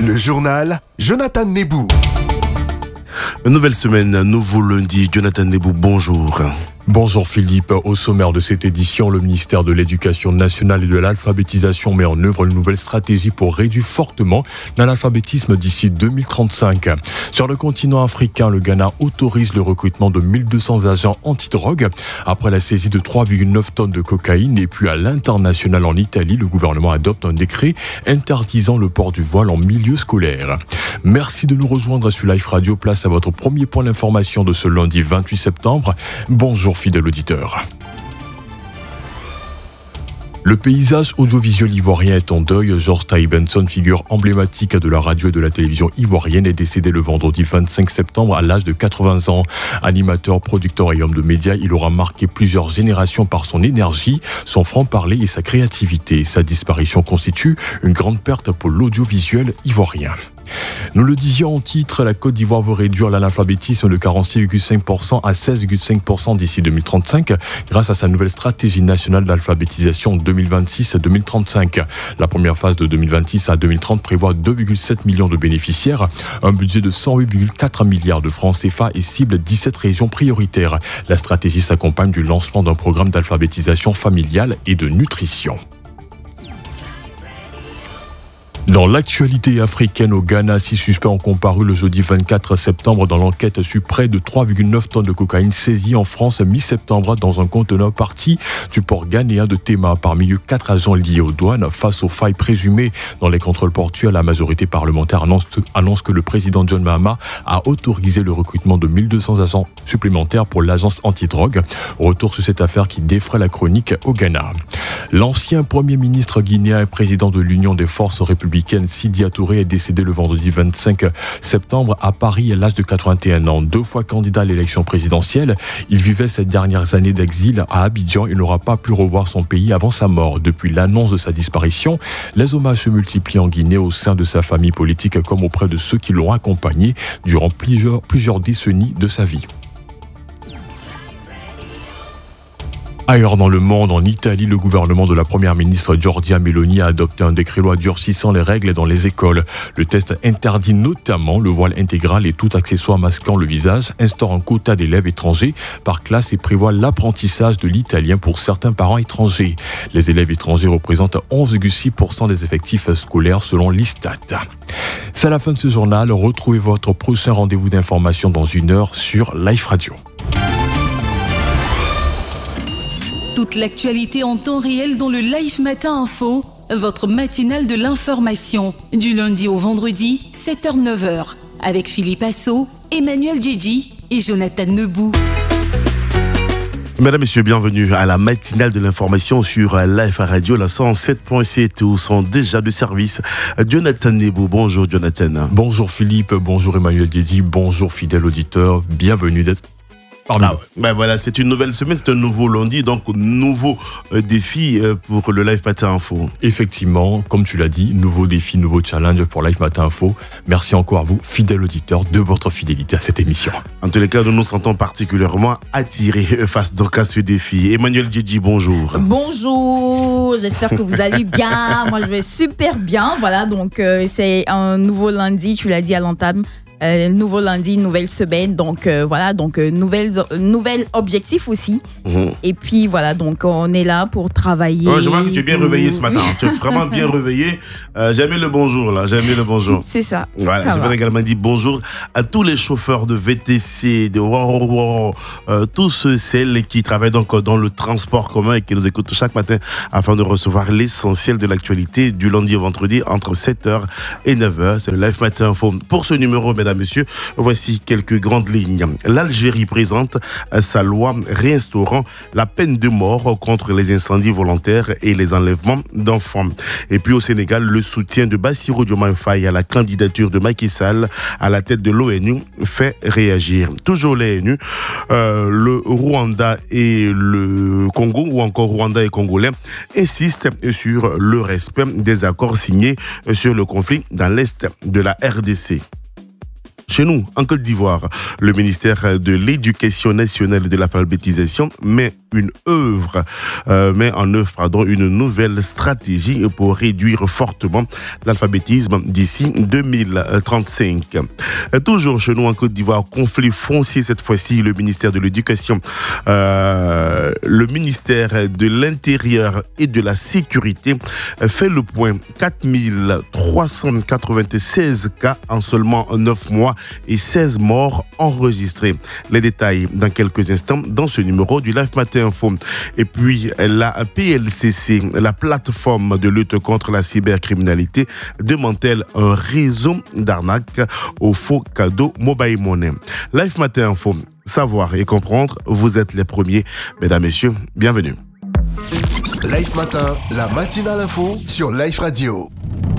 Le journal Jonathan Nebou. Nouvelle semaine, nouveau lundi. Jonathan Nebou, bonjour. Bonjour Philippe. Au sommaire de cette édition, le ministère de l'Éducation nationale et de l'alphabétisation met en œuvre une nouvelle stratégie pour réduire fortement l'analphabétisme d'ici 2035. Sur le continent africain, le Ghana autorise le recrutement de 1200 agents antidrogue après la saisie de 3,9 tonnes de cocaïne. Et puis à l'international en Italie, le gouvernement adopte un décret interdisant le port du voile en milieu scolaire. Merci de nous rejoindre sur Live Radio. Place à votre premier point d'information de ce lundi 28 septembre. Bonjour fidèle auditeur. Le paysage audiovisuel ivoirien est en deuil. George Taï Benson, figure emblématique de la radio et de la télévision ivoirienne, est décédé le vendredi 25 septembre à l'âge de 80 ans. Animateur, producteur et homme de médias, il aura marqué plusieurs générations par son énergie, son franc-parler et sa créativité. Sa disparition constitue une grande perte pour l'audiovisuel ivoirien. Nous le disions en titre, la Côte d'Ivoire veut réduire l'analphabétisme de 46,5% à 16,5% d'ici 2035 grâce à sa nouvelle stratégie nationale d'alphabétisation 2026-2035. La première phase de 2026 à 2030 prévoit 2,7 millions de bénéficiaires, un budget de 108,4 milliards de francs CFA et cible 17 régions prioritaires. La stratégie s'accompagne du lancement d'un programme d'alphabétisation familiale et de nutrition. Dans l'actualité africaine, au Ghana, 6 suspects ont comparu le jeudi 24 septembre dans l'enquête sur près de 3,9 tonnes de cocaïne saisie en France mi-septembre dans un conteneur parti du port ghanéen de Tema. Parmi eux, 4 agents liés aux douanes. Face aux failles présumées dans les contrôles portuaires, la majorité parlementaire annonce que le président John Mahama a autorisé le recrutement de 1200 agents supplémentaires pour l'agence antidrogue. Retour sur cette affaire qui défraie la chronique au Ghana. L'ancien premier ministre guinéen et président de l'Union des forces républicaines, Sidi Touré, est décédé le vendredi 25 septembre à Paris à l'âge de 81 ans. 2 fois candidat à l'élection présidentielle, il vivait ces dernières années d'exil à Abidjan et n'aura pas pu revoir son pays avant sa mort. Depuis l'annonce de sa disparition, les hommages se multiplient en Guinée au sein de sa famille politique comme auprès de ceux qui l'ont accompagné durant plusieurs décennies de sa vie. Ailleurs dans le monde, en Italie, le gouvernement de la première ministre Giorgia Meloni a adopté un décret-loi durcissant les règles dans les écoles. Le texte interdit notamment le voile intégral et tout accessoire masquant le visage, instaure un quota d'élèves étrangers par classe et prévoit l'apprentissage de l'italien pour certains parents étrangers. Les élèves étrangers représentent 11,6% des effectifs scolaires selon l'Istat. C'est la fin de ce journal. Retrouvez votre prochain rendez-vous d'information dans 1 heure sur Live Radio. Toute l'actualité en temps réel dans le Live Matin Info, votre matinale de l'information, du lundi au vendredi, 7h-9h, avec Philippe Assot, Emmanuel Djedji et Jonathan Nebou. Mesdames, Messieurs, bienvenue à la matinale de l'information sur Live Radio, la 107.7 où sont déjà de service. Jonathan Nebou, bonjour Jonathan. Bonjour Philippe, bonjour Emmanuel Djedji, bonjour fidèle auditeur, bienvenue d'être voilà, c'est une nouvelle semaine, c'est un nouveau lundi, donc nouveau défi pour le Live Matin Info. Effectivement, comme tu l'as dit, nouveau défi, nouveau challenge pour Live Matin Info. Merci encore à vous, fidèles auditeurs, de votre fidélité à cette émission. En tous les cas, nous nous sentons particulièrement attirés face donc à ce défi. Emmanuel Djedji, bonjour. Bonjour, j'espère que vous allez bien. Moi, je vais super bien. Voilà, donc c'est un nouveau lundi, tu l'as dit à l'entame. Nouveau lundi, nouvelle semaine, donc nouvel objectif aussi. Et puis voilà, donc on est là pour travailler. Je vois que tu es bien réveillé ce matin. Tu es vraiment bien réveillé. J'ai aimé le bonjour là. J'ai aimé le bonjour. C'est ça. Voilà, j'ai également dit bonjour à tous les chauffeurs de VTC, de tous celles qui travaillent donc dans le transport commun et qui nous écoutent chaque matin afin de recevoir l'essentiel de l'actualité du lundi au vendredi entre 7h et 9h. C'est le Live Matin Info. Pour ce numéro, mesdames, messieurs, voici quelques grandes lignes. L'Algérie présente sa loi réinstaurant la peine de mort contre les incendies volontaires et les enlèvements d'enfants. Et puis au Sénégal, le soutien de Bassirou Diomaye Faye à la candidature de Macky Sall à la tête de l'ONU fait réagir. Toujours l'ONU, le Rwanda et le Congo, ou encore Rwanda et Congolais, insistent sur le respect des accords signés sur le conflit dans l'est de la RDC. Chez nous, en Côte d'Ivoire, le ministère de l'Éducation nationale et de l'alphabétisation met en œuvre une nouvelle stratégie pour réduire fortement l'alphabétisme d'ici 2035. Toujours chez nous en Côte d'Ivoire, conflit foncier cette fois-ci, le ministère de l'Éducation, le ministère de l'Intérieur et de la Sécurité fait le point. 4396 cas en seulement 9 mois et 16 morts enregistrés. Les détails dans quelques instants dans ce numéro du Live Matin Info. Et puis la PLCC, la plateforme de lutte contre la cybercriminalité, démantèle un réseau d'arnaques aux faux cadeaux mobile money. Live Matin Info, savoir et comprendre, vous êtes les premiers. Mesdames, Messieurs, bienvenue. Live Matin, la matinale info sur Live Radio.